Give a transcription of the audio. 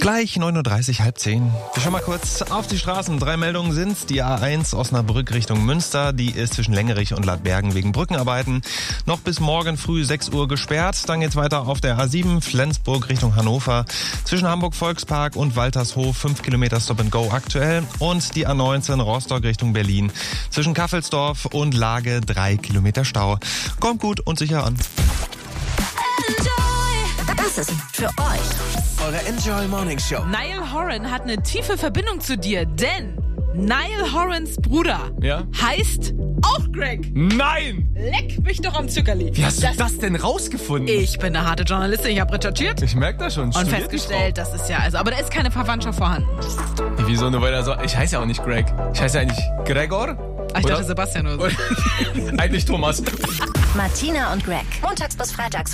Gleich 9.30 Uhr, halb 10. Wir schauen mal kurz auf die Straßen. 3 Meldungen sind's. Die A1 Osnabrück Richtung Münster, die ist zwischen Längerich und Ladbergen wegen Brückenarbeiten noch bis morgen früh 6 Uhr gesperrt. Dann geht's weiter auf der A7 Flensburg Richtung Hannover. Zwischen Hamburg Volkspark und Waltershof 5 Kilometer Stop and Go aktuell. Und die A19 Rostock Richtung Berlin. Zwischen Kaffelsdorf und Lage 3 Kilometer Stau. Kommt gut und sicher an. Das ist für euch eure Enjoy Morning Show. Niall Horan hat eine tiefe Verbindung zu dir, denn Niall Horans Bruder heißt auch Greg. Nein! Leck mich doch am Zückerli. Wie hast du das denn rausgefunden? Ich bin eine harte Journalistin, ich habe recherchiert Ich merke das schon. und Studiert festgestellt, das ist ja aber da ist keine Verwandtschaft vorhanden. die Frau. Wieso nur weil er so... Ich heiße ja auch nicht Greg. Ich heiße eigentlich Gregor. Ich Oder? dachte Sebastian oder so. Eigentlich Thomas. Martina und Greg. Montags bis freitags